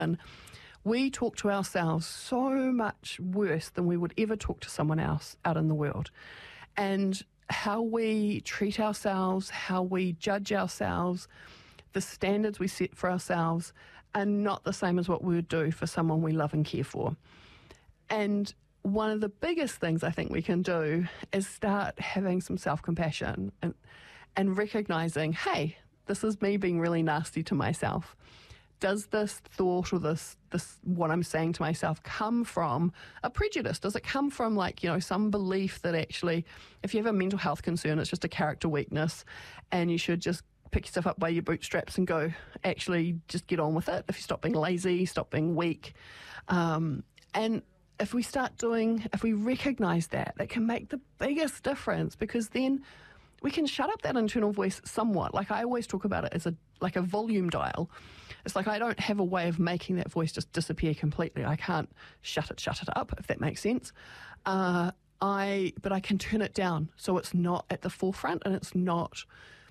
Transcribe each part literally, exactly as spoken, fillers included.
And we talk to ourselves so much worse than we would ever talk to someone else out in the world. And how we treat ourselves, how we judge ourselves, the standards we set for ourselves are not the same as what we would do for someone we love and care for. And one of the biggest things I think we can do is start having some self-compassion and, and recognizing, hey, this is me being really nasty to myself. Does this thought or this, this what I'm saying to myself come from a prejudice? Does it come from, like, you know, some belief that actually if you have a mental health concern, it's just a character weakness and you should just pick yourself up by your bootstraps and go, actually just get on with it. If you stop being lazy, stop being weak. Um, and if we start doing, if we recognize that, that can make the biggest difference, because then we can shut up that internal voice somewhat. Like I always talk about it as a like a volume dial. It's like I don't have a way of making that voice just disappear completely. I can't shut it, shut it up, if that makes sense. Uh, I, but I can turn it down so it's not at the forefront and it's not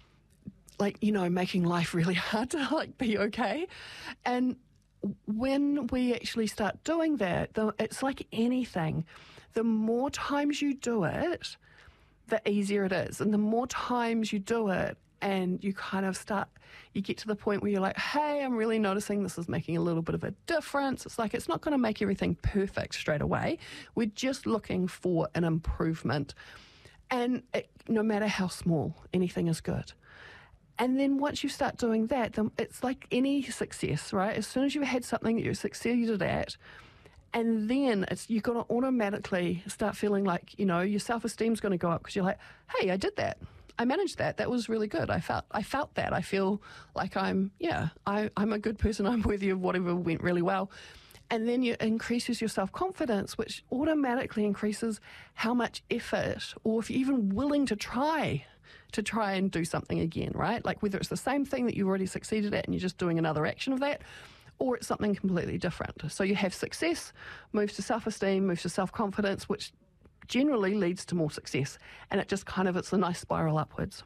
like, you know, making life really hard to like be okay. And when we actually start doing that, the, it's like anything. The more times you do it, the easier it is. And the more times you do it and you kind of start, you get to the point where you're like, hey, I'm really noticing this is making a little bit of a difference. It's like, it's not going to make everything perfect straight away. We're just looking for an improvement. And it, no matter how small, anything is good. And then once you start doing that, then it's like any success, right? As soon as you had something that you succeeded at, and then it's you're going to automatically start feeling like, you know, your self-esteem's going to go up because you're like, hey, I did that. I managed that. That was really good. I felt I felt that. I feel like I'm, yeah, I, I'm a good person. I'm worthy of whatever went really well. And then it increases your self-confidence, which automatically increases how much effort, or if you're even willing to try, to try and do something again, right? Like whether it's the same thing that you've already succeeded at and you're just doing another action of that, or it's something completely different. So you have success, moves to self-esteem, moves to self-confidence, which generally leads to more success. And it just kind of, it's a nice spiral upwards.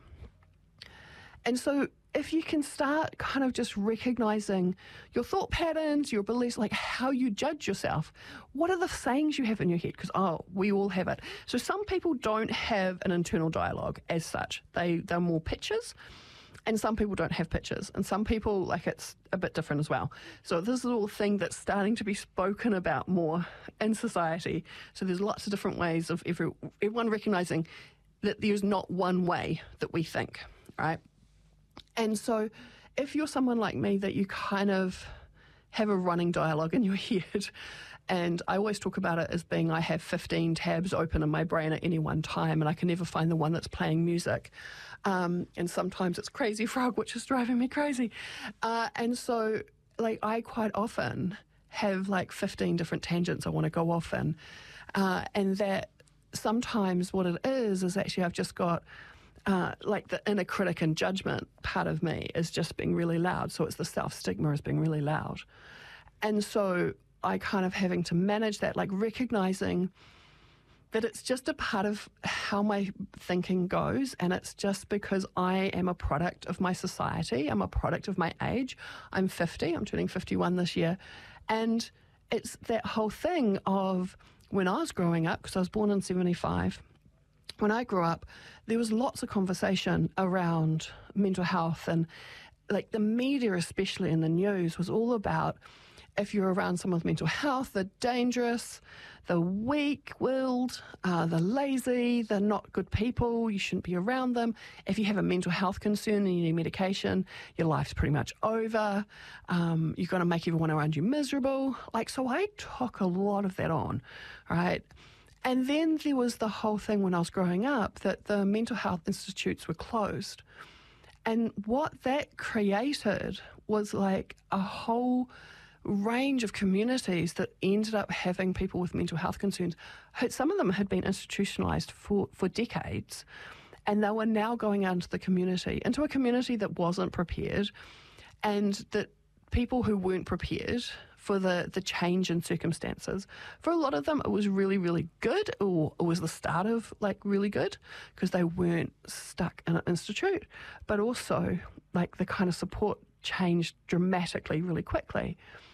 And so if you can start kind of just recognizing your thought patterns, your beliefs, like how you judge yourself, what are the sayings you have in your head? Because, oh, we all have it. So some people don't have an internal dialogue as such. They, they're more pictures. And some people don't have pictures. And some people, like, it's a bit different as well. So this is all a thing that's starting to be spoken about more in society. So there's lots of different ways of every, everyone recognizing that there's not one way that we think, right? And so if you're someone like me that you kind of have a running dialogue in your head, and I always talk about it as being I have fifteen tabs open in my brain at any one time, and I can never find the one that's playing music. Um, and sometimes it's Crazy Frog, which is driving me crazy. Uh, and so, like, I quite often have like fifteen different tangents I want to go off in. Uh, and that sometimes what it is, is actually I've just got Uh, like the inner critic and judgment part of me is just being really loud. So it's the self-stigma is being really loud. And so I kind of having to manage that, like recognizing that it's just a part of how my thinking goes, and it's just because I am a product of my society. I'm a product of my age. I'm fifty. I'm turning fifty-one this year. And it's that whole thing of when I was growing up, because I was born in seventy-five, when I grew up, there was lots of conversation around mental health, and like the media, especially in the news, was all about if you're around someone with mental health, they're dangerous, they're weak-willed, uh, they're lazy, they're not good people, you shouldn't be around them. If you have a mental health concern and you need medication, your life's pretty much over. Um, you're going to make everyone around you miserable. Like, so I took a lot of that on, right? And then there was the whole thing when I was growing up that the mental health institutes were closed. And what that created was like a whole range of communities that ended up having people with mental health concerns. Some of them had been institutionalized for, for decades, and they were now going out into the community, into a community that wasn't prepared, and that people who weren't prepared for the, the change in circumstances. For a lot of them, it was really, really good, or it was the start of like really good because they weren't stuck in an institute, but also like the kind of support changed dramatically really quickly.